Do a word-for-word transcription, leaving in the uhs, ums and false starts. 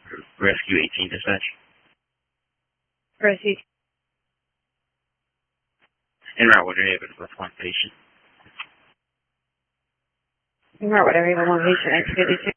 Rescue eighteen dispatch. Rescue. En route, what area with one patient? En route, what area with one patient, X fifty-two.